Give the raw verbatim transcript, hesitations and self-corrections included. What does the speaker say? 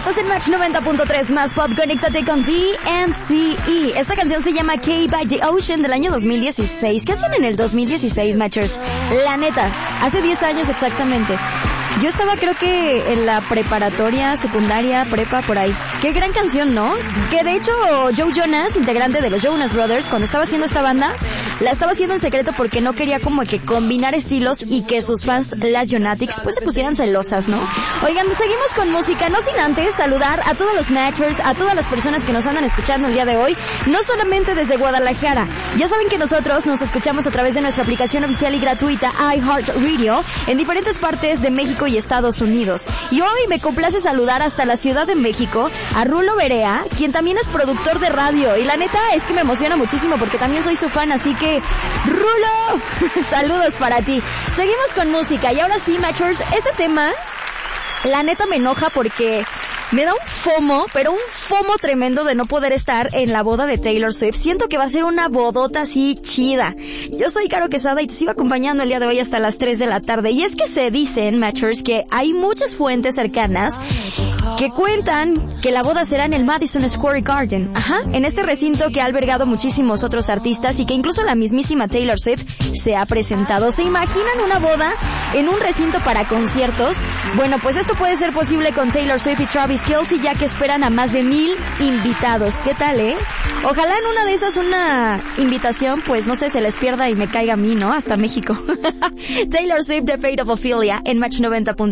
Estás en Match noventa punto tres más pop, conéctate con D N C E. Esta canción se llama K by the Ocean del año dos mil dieciséis. ¿Qué hacían en el dos mil dieciséis, Matchers? La neta, hace diez años exactamente. Yo estaba creo que en la preparatoria, secundaria, prepa, por ahí. Qué gran canción, ¿no? Que de hecho Joe Jonas, integrante de los Jonas Brothers, cuando estaba haciendo esta banda, la estaba haciendo en secreto porque no quería como que combinar estilos y que sus fans, las Jonatics, pues se pusieran celosas, ¿no? Oigan, seguimos con música, no sin antes saludar a todos los Matchers, a todas las personas que nos andan escuchando el día de hoy, no solamente desde Guadalajara. Ya saben que nosotros nos escuchamos a través de nuestra aplicación oficial y gratuita iHeartRadio en diferentes partes de México y Estados Unidos. Y hoy me complace saludar hasta la Ciudad de México a Rulo Berea, quien también es productor de radio. Y la neta es que me emociona muchísimo porque también soy su fan, así que Rulo, saludos para ti. Seguimos con música y ahora sí, Matchers, este tema la neta me enoja porque me da un fomo, pero un fomo tremendo de no poder estar en la boda de Taylor Swift. Siento que va a ser una bodota así chida. Yo soy Caro Quesada y te sigo acompañando el día de hoy hasta las tres de la tarde. Y es que se dicen, Matchers, que hay muchas fuentes cercanas que cuentan que la boda será en el Madison Square Garden. Ajá, en este recinto que ha albergado muchísimos otros artistas y que incluso la mismísima Taylor Swift se ha presentado. ¿Se imaginan una boda en un recinto para conciertos? Bueno, pues esto puede ser posible con Taylor Swift y Travis Kelce, ya que esperan a más de mil invitados. ¿Qué tal, eh? Ojalá en una de esas una invitación, pues no sé, se les pierda y me caiga a mí, ¿no? Hasta México. Taylor Swift, The Fate of Ophelia, en Match noventa punto tres.